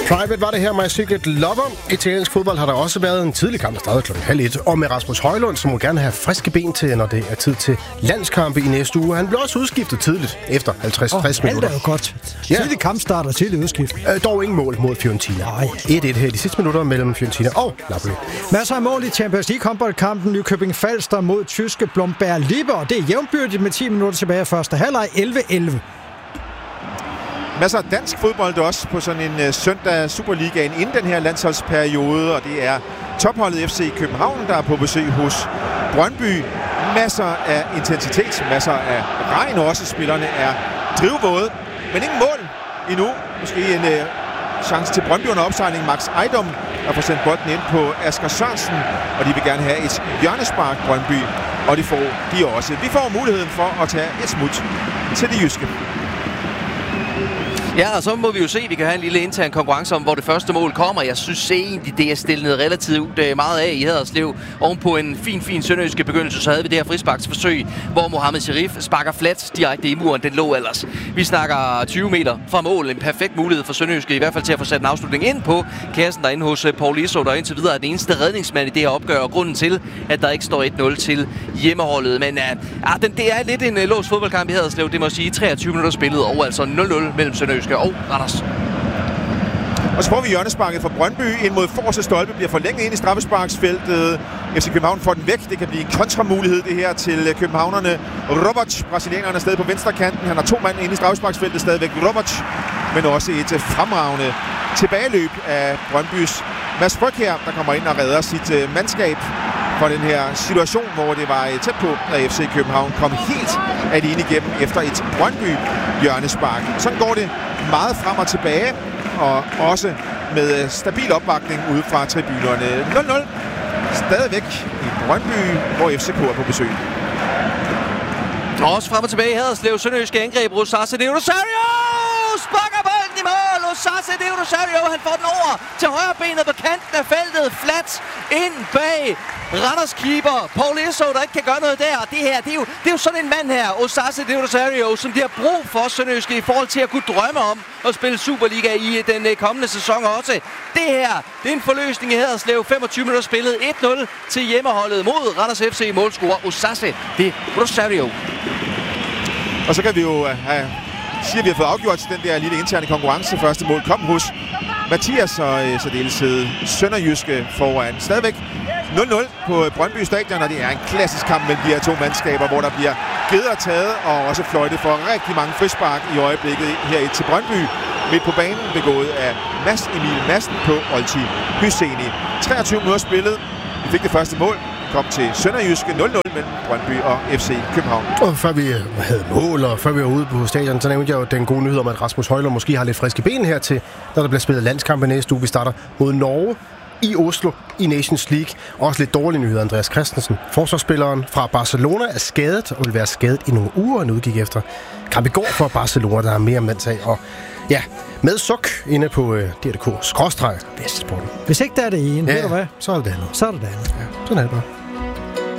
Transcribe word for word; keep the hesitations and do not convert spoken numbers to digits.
Private var det her, My Secret Lover. Italiensk fodbold har der også været en tidlig kamp, der startede klokken halv et. Og med Rasmus Højlund, som må gerne have friske ben til, når det er tid til landskampe i næste uge. Han blev også udskiftet tidligt, efter halvtreds til tres oh, minutter. Det er jo godt. Tidlig ja. Kampstart og tidlig udskiftning. Øh, dog ingen mål mod Fiorentina. et et her i de sidste minutter mellem Fiorentina og Napoli. Masser af mål i Champions League håndboldkampen. Nykøbing Falster mod tyske Blomberg Lippe, og det er jævnbyrdigt med ti minutter tilbage af første halvleg, elleve elleve. Masser af dansk fodbold også på sådan en uh, søndag Superligaen inden den her landsholdsperiode, og det er topholdet F C København, der er på besøg hos Brøndby. Masser af intensitet, masser af regn også. Spillerne er drivvåde, men ingen mål endnu. Måske en uh, chance til Brøndby under opsejling. Max Ejdom har fået sendt bolden ind på Asger Sørensen, og de vil gerne have et hjørnespark, Brøndby, og de får de også. Vi får muligheden for at tage et smut til det jyske. Ja, og så må vi jo se, at vi kan have en lille intern konkurrence om, hvor det første mål kommer. Jeg synes egentlig, det er stillet relativt meget af i Haderslev. Ovenpå en fin, fin sønderjyske begyndelse, så havde vi det her frisparksforsøg, hvor Mohamed Sharif sparker flat direkte i muren. Den lå ellers. Vi snakker tyve meter fra mål. En perfekt mulighed for sønderjyske, i hvert fald til at få sat en afslutning ind på kassen derinde hos Paul Eso, der indtil videre er den eneste redningsmand i det her opgør, og grunden til, at der ikke står et nul til hjemmeholdet. Men uh, den, det er lidt en uh, låst fodboldkamp i Haderslev. Det må sige treogtyve minutter spillet, og altså nul nul mellem sønderjyske og Randers. Og så får vi hjørnesparket fra Brøndby ind mod forreste stolpe, bliver forlænget ind i straffesparksfeltet. F C København får den væk. Det kan blive en kontramulighed det her til københavnerne. Roberts, brasilianeren, er stadig på venstre kanten. Han har to mand inde i straffesparksfeltet stadigvæk. Roberts, men også et fremragende tilbageløb af Brøndbys Mads Fryg her, der kommer ind og redder sit uh, mandskab for den her situation, hvor det var tæt på, at F C København kom helt alene igennem efter et Brøndby hjørnespark. Sådan går det meget frem og tilbage, og også med stabil opbakning ude fra tribunerne. nul nul stadigvæk i Brøndby, hvor F C K er på besøg. Og også frem og tilbage i Haderslev. Sønderjyske angreb. Rosace de Rosario sparker bolden i mål. Rosace de Rosario, han får den over til højre benet på kanten af feltet. Flat ind bag Randers keeper Paul Eso, der ikke kan gøre noget der. Det her, det er jo, det er jo sådan en mand her, Rosace de Rosario, som de har brug for Sønderjyske i forhold til at kunne drømme om at spille Superliga i den kommende sæson også. Det her, det er en forløsning i Haderslev. femogtyve minutter spillet, et nul til hjemmeholdet mod Randers F C målscorer Rosace de Rosario. Og så kan vi jo have siger, at vi har fået afgjort den der lille interne konkurrence. Første mål kom hos Mathias, og øh, så deltid Sønderjyske foran. Stadigvæk nul nul på Brøndby Stadion, og det er en klassisk kamp mellem de her to mandskaber, hvor der bliver givet og taget, og også fløjtet for rigtig mange frispark i øjeblikket her til Brøndby. Midt på banen begået af Mads Emil Madsen på Olti Hyseni. treogtyve minutter spillet. Vi fik det første mål. Kom til Sønderjyske nul nul mellem Brøndby og F C København. Og før vi havde mål, og før vi var ude på stadion, så nævnte jeg jo den gode nyhed om, at Rasmus Højlund måske har lidt friske ben her til, når der bliver spillet landskampe næste uge. Vi starter mod Norge i Oslo i Nations League. Også lidt dårlige nyheder. Andreas Christensen, forsvarsspilleren fra Barcelona, er skadet og vil være skadet i nogle uger, og udgik efter kamp i går for Barcelona, der har mere mandsag. Og ja, med suk inde på øh, D R K skråstreg Vestsporten. Hvis ikke der er det ene, ja, ved du hvad? Så er det det andet. Så er det det andet. Ja, sådan er det bare.